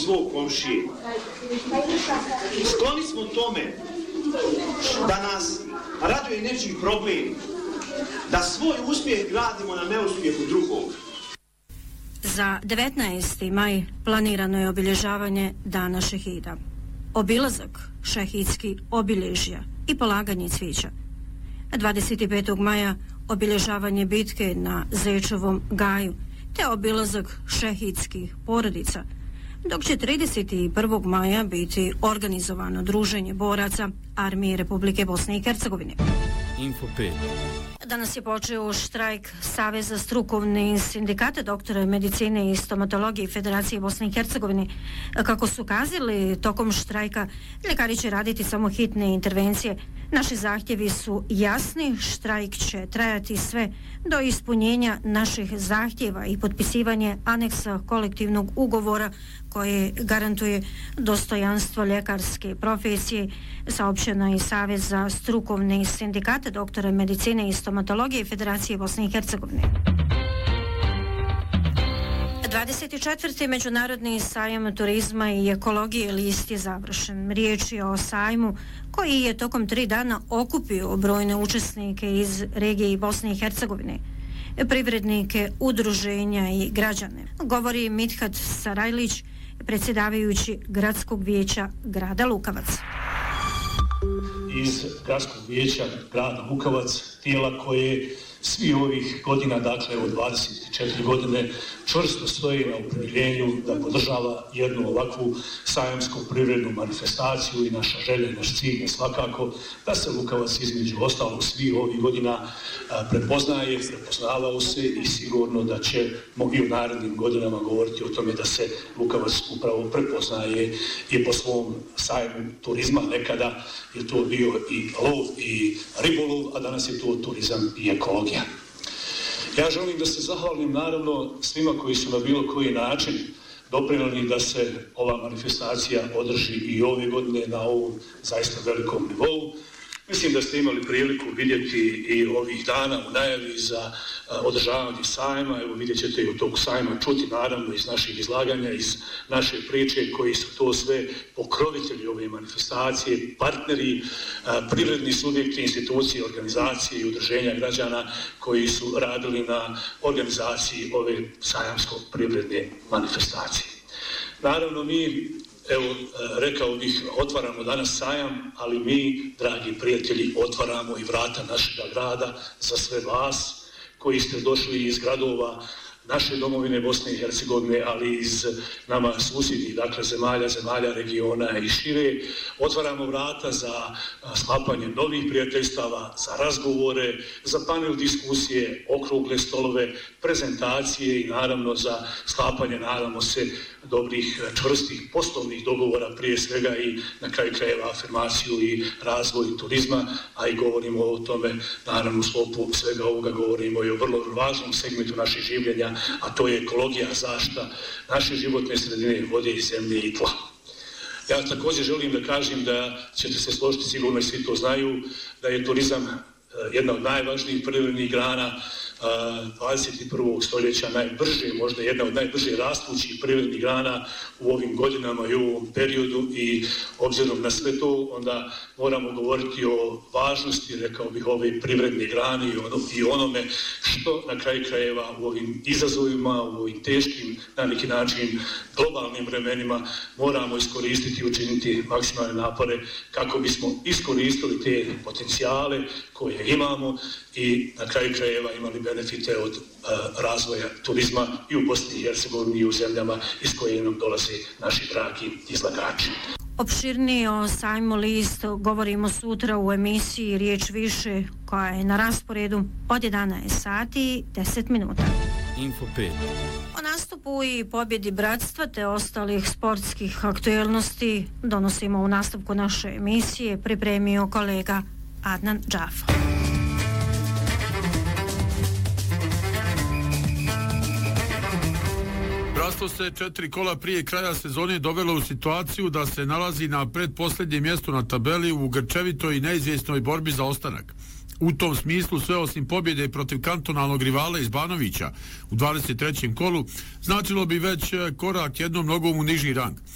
svog komšije. Skloni smo tome da nas raduje nečiji problem, da svoj uspjeh gradimo na neuspjehu drugog. Za 19. maj planirano je obilježavanje Dana šehida. Obilazak šehidskih obilježja i polaganje cvijeća. 25. maja obilježavanje bitke na Zečevom gaju te obilazak šehidskih porodica, dok će 31. maja biti organizovano druženje boraca Armije Republike Bosne i Hercegovine. Info 5. Danas je počeo štrajk Saveza strukovnih sindikata doktora medicine i stomatologije Federacije Bosne i Hercegovine. Kako su kazali, tokom štrajka ljekari će raditi samo hitne intervencije. Naši zahtjevi su jasni, štrajk će trajati sve do ispunjenja naših zahtjeva i potpisivanje aneksa kolektivnog ugovora koje garantuje dostojanstvo ljekarske profesije, saopćeno i Saveza strukovnih sindikata doktora medicine i stomatologije Federacije Bosne i Hercegovine. 24. Međunarodni sajam turizma i ekologije List je završen. Riječ je o sajmu koji je tokom 3 dana okupio brojne učesnike iz regije Bosne i Hercegovine, privrednike, udruženja i građane. Govori Mithat Sarajlić, predsjedavajući Gradskog vijeća grada Lukavac. Iz Gradskog vijeća grada Lukavac, tijela koje svi ovih godina, dakle od 24 godine, čvrsto stoji na opredjeljenju da podržava jednu ovakvu sajamsku privrednu manifestaciju i naša želja, naš cilj je svakako da se Lukavac između ostalog svih ovih godina prepoznavao se i sigurno da ćemo i u narednim godinama govoriti o tome da se Lukavac upravo prepoznaje i po svom sajmu turizma. Nekada je to bio i lov i ribolov, a danas je to turizam i ekologija. Ja želim da se zahvalim naravno svima koji su na bilo koji način doprinijeli da se ova manifestacija održi i ove godine na ovom zaista velikom nivou. Mislim da ste imali priliku vidjeti i ovih dana u najavi za održavanje sajma. Evo vidjet ćete i od tog sajma čuti naravno iz naših izlaganja, iz naše priče koji su to sve pokrovitelji ove manifestacije, partneri, privredni subjekti, institucije, organizacije i udruženja građana koji su radili na organizaciji ove sajamsko-privredne manifestacije. Naravno mi, evo, rekao bih, otvaramo danas sajam, ali mi, dragi prijatelji, otvaramo i vrata našega grada za sve vas koji ste došli iz gradova naše domovine Bosne i Hercegovine, ali iz nama susjednih, dakle zemalja regiona i šire. Otvaramo vrata za sklapanje novih prijateljstava, za razgovore, za panel diskusije, okrugle stolove, prezentacije i naravno za sklapanje, nadamo se, dobrih, čvrstih poslovnih dogovora, prije svega i na kraju krajeva afirmaciju i razvoj turizma, a i govorimo o tome, naravno u sklopu svega ovoga govorimo i o vrlo važnom segmentu naših življenja, a to je ekologija, zaštita naše životne sredine, vode i zemlje i tla. Ja također želim da kažem da ćete se složiti, sigurno i svi to znaju, da je turizam jedna od najvažnijih privrednih grana 21. stoljeća, najbrže, možda jedna od najbrže rastućih privrednih grana u ovim godinama i u ovom periodu, i obzirom na sve to onda moramo govoriti o važnosti, rekao bih, ove privredne grane i onome što na kraju krajeva u ovim izazovima, u ovim teškim, na neki način globalnim vremenima moramo iskoristiti i učiniti maksimalne napore kako bismo iskoristili te potencijale koje imamo i na kraju krajeva imali benefite od razvoja turizma i u Bosni i Hercegovini i u zemljama iz koje nam dolaze naši dragi izlagači. Opširnije o sajmu List govorimo sutra u emisiji Riječ više, koja je na rasporedu od 11 sati i 10 minuta. Info 5. O nastupu i pobjedi bratstva te ostalih sportskih aktuelnosti donosimo u nastavku naše emisije, pripremio kolega Adnan Džafo. Bratstvo se 4 kola prije kraja sezone dovelo u situaciju da se nalazi na predposljednjem mjestu na tabeli u grčevitoj i neizvjesnoj borbi za ostanak. U tom smislu sve osim pobjede protiv kantonalnog rivala iz Banovića u 23. kolu značilo bi već korak jednom nogom u niži rang.